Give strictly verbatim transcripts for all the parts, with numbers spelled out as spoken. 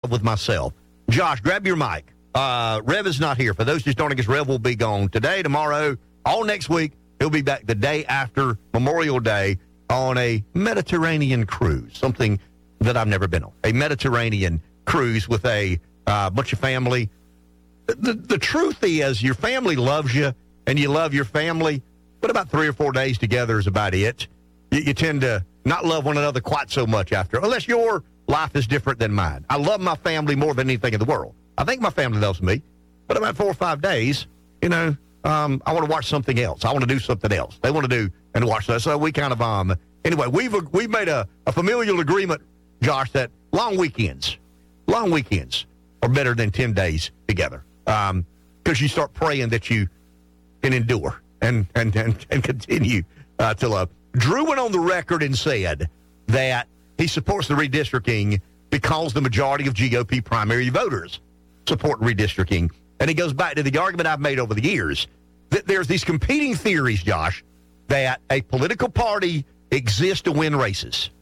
with myself. Josh, grab your mic. Uh, Rev is not here. For those just don't, I guess Rev will be gone today, tomorrow, all next week. He'll be back the day after Memorial Day on a Mediterranean cruise, something that I've never been on. A Mediterranean cruise with a uh, bunch of family. The, the truth is, your family loves you, and you love your family, but about three or four days together is about it. You, you tend to not love one another quite so much after, unless your life is different than mine. I love my family more than anything in the world. I think my family loves me, but about four or five days, you know, um, I want to watch something else. I want to do something else. They want to do and watch that. So we kind of, um, anyway, we've we've made a, a familial agreement, Josh, that long weekends, long weekends are better than ten days together. Um, because you start praying that you can endure and and and, and continue uh, to love. Drew went on the record and said that he supports the redistricting because the majority of G O P primary voters support redistricting. And he goes back to the argument I've made over the years that there's these competing theories, Josh, that a political party exists to win races.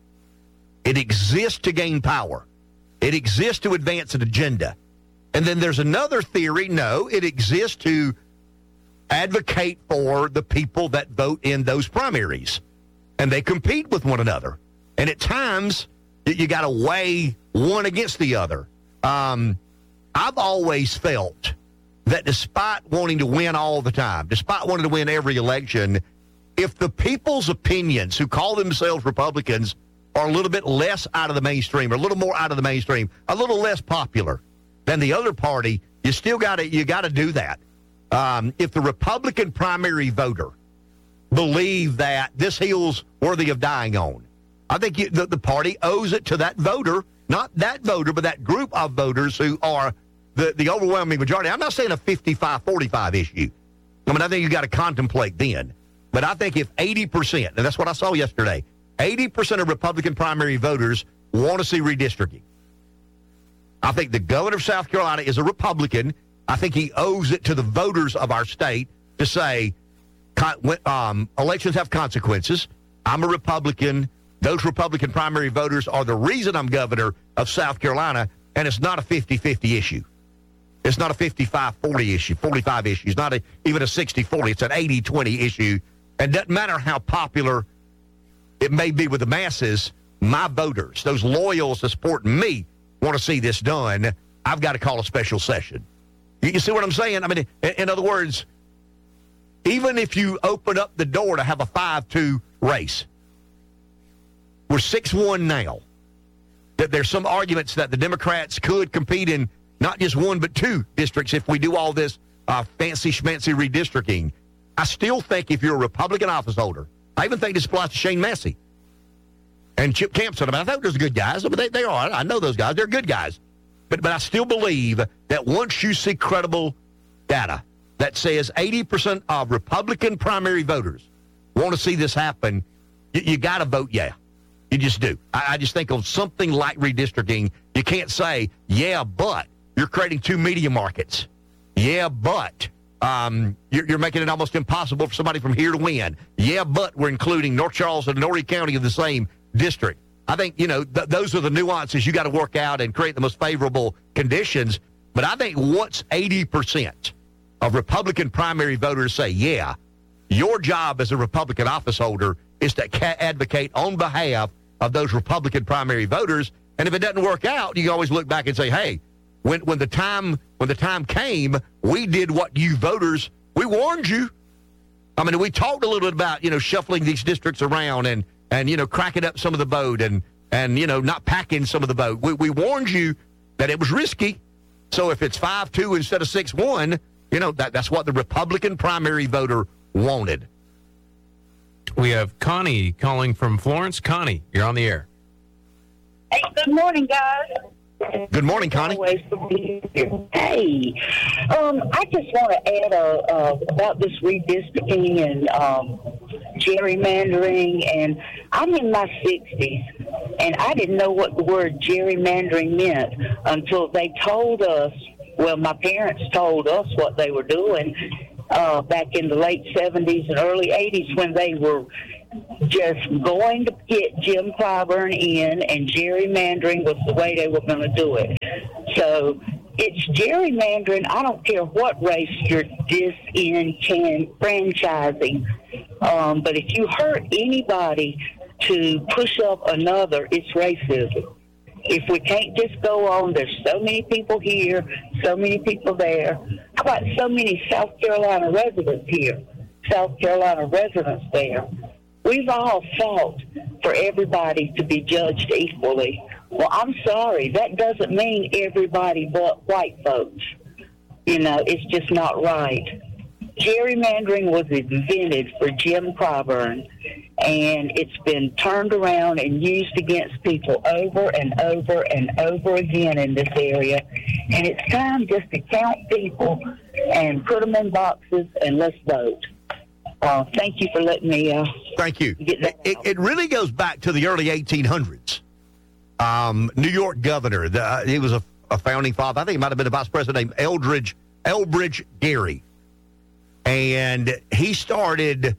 It exists to gain power. It exists to advance an agenda. And then there's another theory, no, it exists to advocate for the people that vote in those primaries. And they compete with one another. And at times, you got to weigh one against the other. Um, I've always felt that despite wanting to win all the time, despite wanting to win every election, if the people's opinions who call themselves Republicans are a little bit less out of the mainstream, or a little more out of the mainstream, a little less popular than the other party, you still got to you got to do that. Um, if the Republican primary voter believe that this hill's worthy of dying on, I think you, the, the party owes it to that voter, not that voter, but that group of voters who are the, the overwhelming majority. I'm not saying a fifty-five forty-five issue. I mean, I think you got to contemplate then. But I think if eighty percent, and that's what I saw yesterday, eighty percent of Republican primary voters want to see redistricting. I think the governor of South Carolina is a Republican. I think he owes it to the voters of our state to say um, elections have consequences. I'm a Republican. Those Republican primary voters are the reason I'm governor of South Carolina, and it's not a fifty-fifty issue. It's not a fifty-five forty issue, forty-five issue. It's not a, even a sixty forty. It's an eighty twenty issue. And it doesn't matter how popular it may be with the masses, my voters, those loyals that support me, want to see this done. I've got to call a special session. You, you see what I'm saying? I mean, in, in other words, even if you open up the door to have a five two race, we're six one now. That there's some arguments that the Democrats could compete in not just one but two districts if we do all this uh, fancy schmancy redistricting. I still think if you're a Republican office holder, I even think this applies to Shane Massey and Chip Campson. I mean, I think those are good guys. I mean, they, they are. I know those guys. They're good guys. But but I still believe that once you see credible data that says eighty percent of Republican primary voters want to see this happen, you, you got to vote yeah. You just do. I, I just think of something like redistricting. You can't say, yeah, but you're creating two media markets. Yeah, but um, you're, you're making it almost impossible for somebody from here to win. Yeah, but we're including North Charles and Norrie County in the same district. I think, you know, th- those are the nuances you got to work out and create the most favorable conditions. But I think once eighty percent of Republican primary voters say, yeah, your job as a Republican office holder is to ca- advocate on behalf of those Republican primary voters. And if it doesn't work out, you can always look back and say, hey, when when the time when the time came, we did what you voters, we warned you. I mean, we talked a little bit about, you know, shuffling these districts around and, and you know, cracking up some of the vote and, and you know, not packing some of the vote. We, we warned you that it was risky. So if it's five two instead of six one, you know, that, that's what the Republican primary voter wanted. We have Connie calling from Florence. Connie, you're on the air. Hey, good morning, guys. Good morning, Connie. Hey, um, I just want to add uh, uh, about this redistricting and um, gerrymandering. And I'm in my sixties, and I didn't know what the word gerrymandering meant until they told us. Well, my parents told us what they were doing uh, back in the late seventies and early eighties when they were just going to get Jim Clyburn in, and gerrymandering was the way they were going to do it. So it's gerrymandering. I don't care what race you're disenfranchising. Um, but if you hurt anybody to push up another, it's racism. If we can't just go on, there's so many people here, so many people there. How about so many South Carolina residents here, South Carolina residents there? We've all fought for everybody to be judged equally. Well, I'm sorry, that doesn't mean everybody but white folks. You know, it's just not right. Gerrymandering was invented for Jim Clyburn, and it's been turned around and used against people over and over and over again in this area. And it's time just to count people and put them in boxes and let's vote. Uh, thank you for letting me uh, Thank you. get that It, out. it really goes back to the early eighteen hundreds. Um, New York governor, the, uh, he was a, a founding father. I think he might have been a vice president named Eldridge, Elbridge Gerry. And he started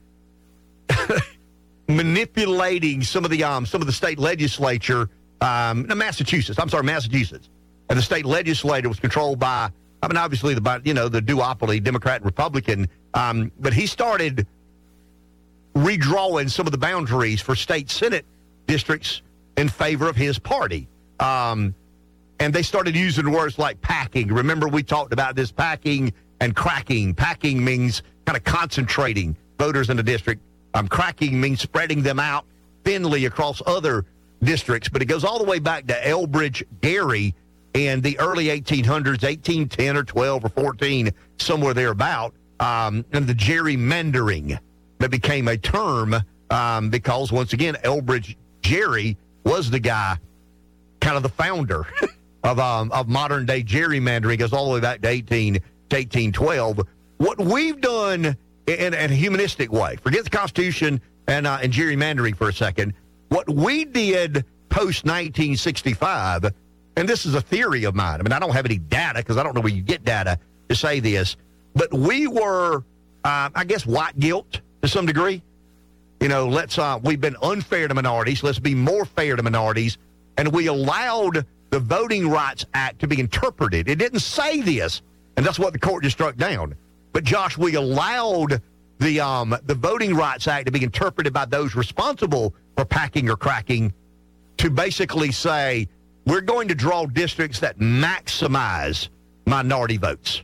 manipulating some of the um, some of the state legislature, um, no, Massachusetts. I'm sorry, Massachusetts, and the state legislature was controlled by, I mean, obviously the you know the duopoly, Democrat and Republican. Um, but he started redrawing some of the boundaries for state senate districts in favor of his party. Um, and they started using words like packing. Remember, we talked about this packing and cracking. Packing means kind of concentrating voters in the district. Um, cracking means spreading them out thinly across other districts. But it goes all the way back to Elbridge Gerry in the early eighteen hundreds, eighteen ten or twelve or fourteen, somewhere thereabout, um, and the gerrymandering that became a term um, because, once again, Elbridge Gerry was the guy, kind of the founder of um, of modern-day gerrymandering. It goes all the way back to eighteen to eighteen twelve. What we've done in, in a humanistic way, forget the Constitution and, uh, and gerrymandering for a second, what we did post-nineteen sixty-five, and this is a theory of mine. I mean, I don't have any data because I don't know where you get data to say this, but we were, uh, I guess, white guilt to some degree. You know, let's uh, we've been unfair to minorities. Let's be more fair to minorities. And we allowed the Voting Rights Act to be interpreted. It didn't say this, and that's what the court just struck down. But, Josh, we allowed the um, the Voting Rights Act to be interpreted by those responsible for packing or cracking to basically say, we're going to draw districts that maximize minority votes.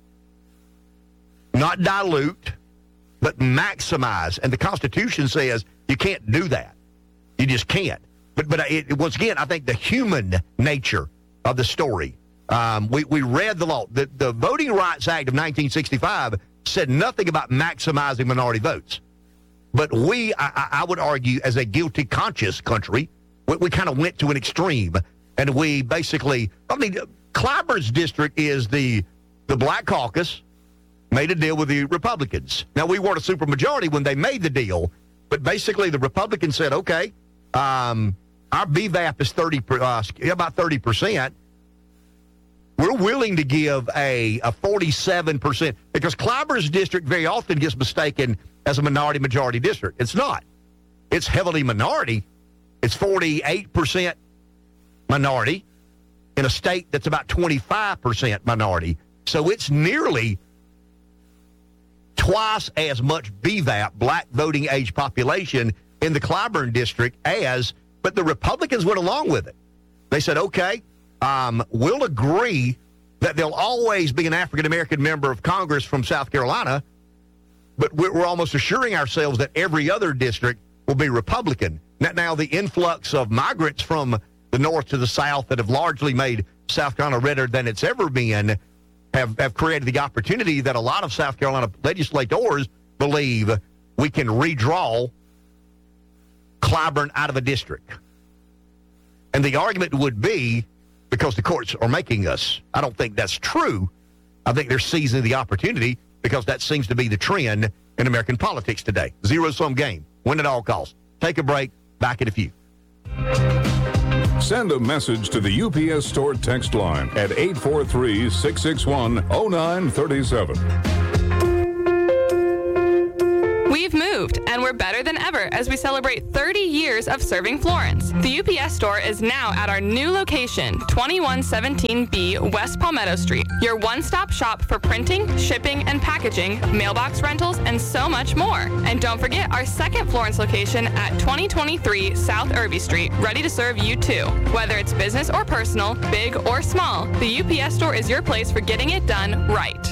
Not dilute, but maximize. And the Constitution says you can't do that. You just can't. But but it, once again, I think the human nature of the story, um, we, we read the law. The, the Voting Rights Act of nineteen sixty-five said nothing about maximizing minority votes. But we, I, I would argue, as a guilty conscious country, we, we kind of went to an extreme. And we basically, I mean, Clyburn's district is the the Black Caucus, made a deal with the Republicans. Now, we weren't a supermajority when they made the deal, but basically the Republicans said, okay, um, our B V A P is thirty, uh, about thirty percent. We're willing to give a, a forty-seven percent, because Clyburn's district very often gets mistaken as a minority-majority district. It's not. It's heavily minority. It's forty-eight percent minority in a state that's about twenty-five percent minority. So it's nearly twice as much B V A P, black voting age population, in the Clyburn district as, but the Republicans went along with it. They said, okay, um, we'll agree that there'll always be an African-American member of Congress from South Carolina, but we're, we're almost assuring ourselves that every other district will be Republican. Now, now, the influx of migrants from the north to the south that have largely made South Carolina redder than it's ever been have, have created the opportunity that a lot of South Carolina legislators believe we can redraw Clyburn out of a district. And the argument would be, because the courts are making us, I don't think that's true. I think they're seizing the opportunity because that seems to be the trend in American politics today. Zero-sum game. Win at all costs. Take a break. Back in a few. Send a message to the U P S Store text line at eight four three, six six one, zero nine three seven. We've moved, and we're better than ever as we celebrate thirty years of serving Florence. The U P S store is now at our new location, twenty-one seventeen B West Palmetto Street, your one-stop shop for printing, shipping, and packaging, mailbox rentals, and so much more. And don't forget our second Florence location at twenty twenty-three South Irby Street, ready to serve you too. Whether it's business or personal, big or small, the U P S store is your place for getting it done right.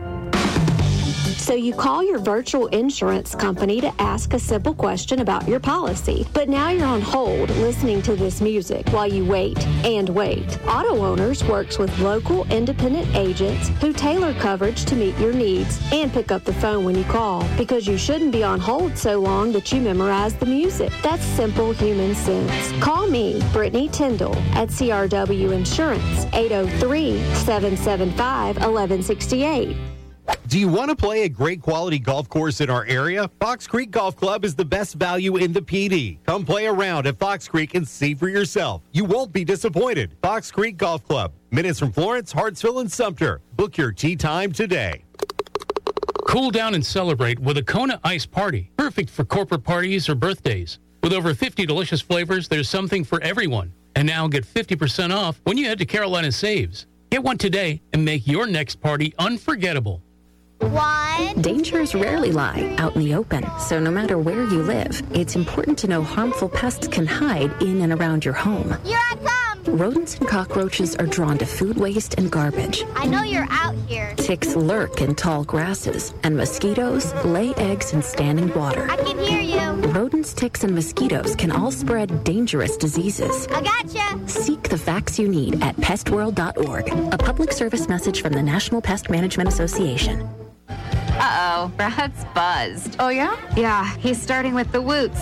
So you call your virtual insurance company to ask a simple question about your policy. But now you're on hold listening to this music while you wait and wait. Auto Owners works with local independent agents who tailor coverage to meet your needs and pick up the phone when you call, because you shouldn't be on hold so long that you memorize the music. That's simple human sense. Call me, Brittany Tyndall, at C R W Insurance, eight oh three, seven seven five, one one six eight. Do you want to play a great quality golf course in our area? Fox Creek Golf Club is the best value in the P D. Come play around at Fox Creek and see for yourself. You won't be disappointed. Fox Creek Golf Club, minutes from Florence, Hartsville, and Sumter. Book your tee time today. Cool down and celebrate with a Kona Ice Party. Perfect for corporate parties or birthdays. With over fifty delicious flavors, there's something for everyone. And now get fifty percent off when you head to Carolina Saves. Get one today and make your next party unforgettable. One. Dangers rarely lie out in the open, so no matter where you live, it's important to know harmful pests can hide in and around your home. Here I come! Rodents and cockroaches are drawn to food waste and garbage. I know you're out here. Ticks lurk in tall grasses, and mosquitoes lay eggs in standing water. I can hear you. Rodents, ticks, and mosquitoes can all spread dangerous diseases. I gotcha. Seek the facts you need at pest world dot org. A public service message from the National Pest Management Association. Uh-oh, Brad's buzzed. Oh, yeah? Yeah, he's starting with the woots.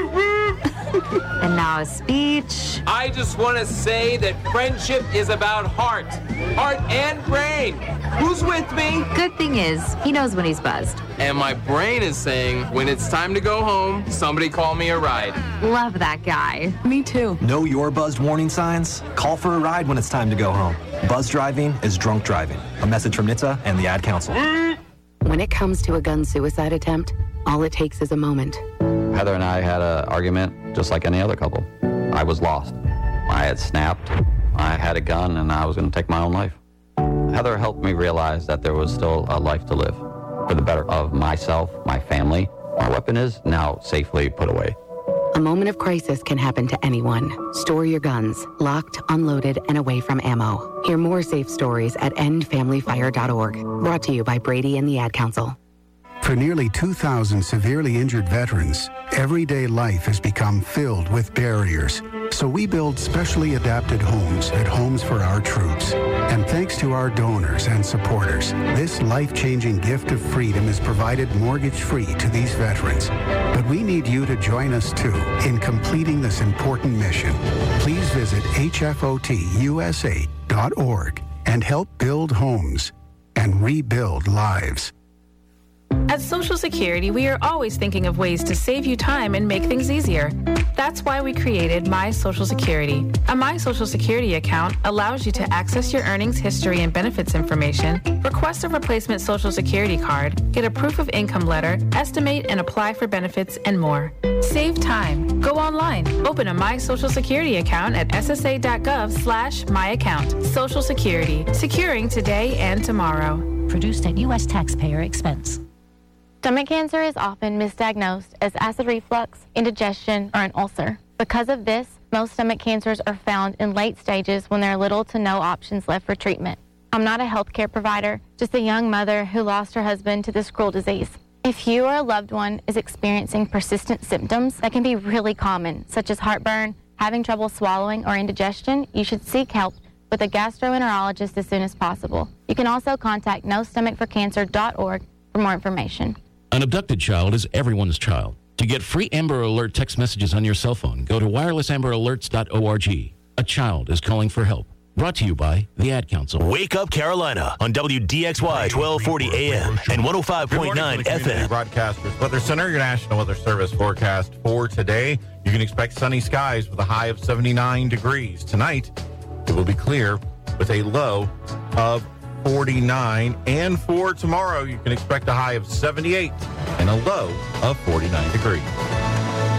And now a speech. I just want to say that friendship is about heart. Heart and brain. Who's with me? Good thing is, he knows when he's buzzed. And my brain is saying, when it's time to go home, somebody call me a ride. Love that guy. Me too. Know your buzzed warning signs? Call for a ride when it's time to go home. Buzz driving is drunk driving. A message from N H T S A and the Ad Council. When it comes to a gun suicide attempt, all it takes is a moment. Heather and I had an argument just like any other couple. I was lost. I had snapped. I had a gun, and I was going to take my own life. Heather helped me realize that there was still a life to live for the better of myself, my family. My weapon is now safely put away. A moment of crisis can happen to anyone. Store your guns, locked, unloaded, and away from ammo. Hear more safe stories at end family fire dot org. Brought to you by Brady and the Ad Council. For nearly two thousand severely injured veterans, everyday life has become filled with barriers. So we build specially adapted homes at Homes for Our Troops. And thanks to our donors and supporters, this life-changing gift of freedom is provided mortgage-free to these veterans. But we need you to join us, too, in completing this important mission. Please visit H F O T U S A dot org and help build homes and rebuild lives. At Social Security, we are always thinking of ways to save you time and make things easier. That's why we created My Social Security. A My Social Security account allows you to access your earnings history and benefits information, request a replacement Social Security card, get a proof of income letter, estimate and apply for benefits, and more. Save time. Go online. Open a My Social Security account at S S A dot gov slash my account. Social Security. Securing today and tomorrow. Produced at U S taxpayer expense. Stomach cancer is often misdiagnosed as acid reflux, indigestion, or an ulcer. Because of this, most stomach cancers are found in late stages when there are little to no options left for treatment. I'm not a healthcare provider, just a young mother who lost her husband to this cruel disease. If you or a loved one is experiencing persistent symptoms that can be really common, such as heartburn, having trouble swallowing, or indigestion, you should seek help with a gastroenterologist as soon as possible. You can also contact no stomach for cancer dot org for more information. An abducted child is everyone's child. To get free Amber Alert text messages on your cell phone, go to wireless amber alerts dot org. A child is calling for help. Brought to you by the Ad Council. Wake Up Carolina on W D X Y twelve forty A M and one oh five point nine F M. Broadcasters Weather Center, your National Weather Service forecast for today. You can expect sunny skies with a high of seventy-nine degrees. Tonight, it will be clear with a low of forty-nine. And for tomorrow, you can expect a high of seventy-eight and a low of forty-nine degrees.